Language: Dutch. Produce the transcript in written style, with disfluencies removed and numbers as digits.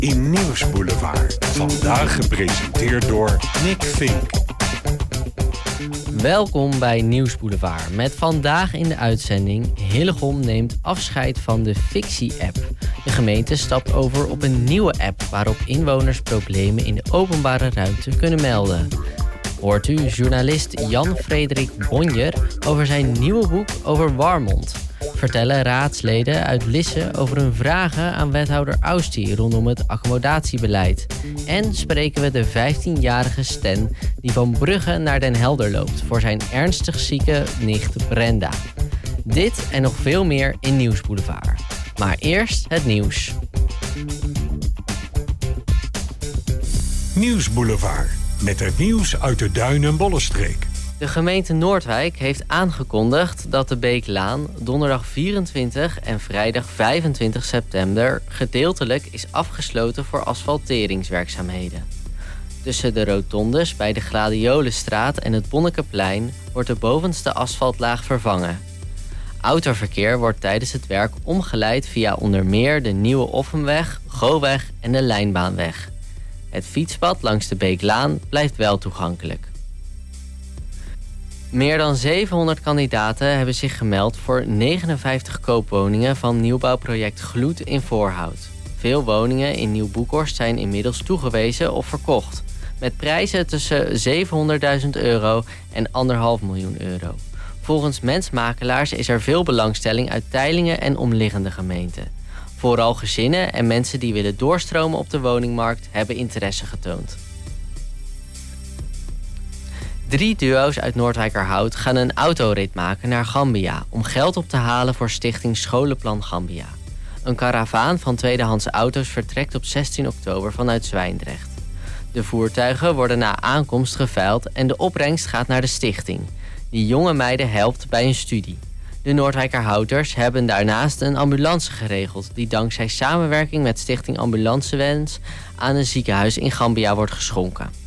in Nieuwsboulevard. Vandaag gepresenteerd door Nick Vink. Welkom bij Nieuwsboulevard. Met vandaag in de uitzending: Hillegom neemt afscheid van de fictie-app. De gemeente stapt over op een nieuwe app waarop inwoners problemen in de openbare ruimte kunnen melden. Hoort u journalist Jan-Frederik Bonjer over zijn nieuwe boek over Warmond. Vertellen raadsleden uit Lisse over hun vragen aan wethouder Austie rondom het accommodatiebeleid. En spreken we de 15-jarige Sten die van Brugge naar Den Helder loopt voor zijn ernstig zieke nicht Brenda. Dit en nog veel meer in Nieuwsboulevard. Maar eerst het nieuws. Nieuwsboulevard, met het nieuws uit de Duin- en Bollenstreek. De gemeente Noordwijk heeft aangekondigd dat de Beeklaan donderdag 24 en vrijdag 25 september gedeeltelijk is afgesloten voor asfalteringswerkzaamheden. Tussen de rotondes bij de Gladiolenstraat en het Bonnekeplein wordt de bovenste asfaltlaag vervangen. Autoverkeer wordt tijdens het werk omgeleid via onder meer de Nieuwe Offenweg, Goweg en de Lijnbaanweg. Het fietspad langs de Beeklaan blijft wel toegankelijk. Meer dan 700 kandidaten hebben zich gemeld voor 59 koopwoningen van nieuwbouwproject Gloed in Voorhout. Veel woningen in Nieuw-Boekhorst zijn inmiddels toegewezen of verkocht, met prijzen tussen €700.000 en €1,5 miljoen. Volgens mensmakelaars is er veel belangstelling uit Teylingen en omliggende gemeenten. Vooral gezinnen en mensen die willen doorstromen op de woningmarkt hebben interesse getoond. 3 duo's uit Noordwijkerhout gaan een autorit maken naar Gambia om geld op te halen voor stichting Scholenplan Gambia. Een karavaan van tweedehands auto's vertrekt op 16 oktober vanuit Zwijndrecht. De voertuigen worden na aankomst geveild en de opbrengst gaat naar de stichting, die jonge meiden helpt bij een studie. De Noordwijkerhouters hebben daarnaast een ambulance geregeld die dankzij samenwerking met stichting Ambulancewens aan een ziekenhuis in Gambia wordt geschonken.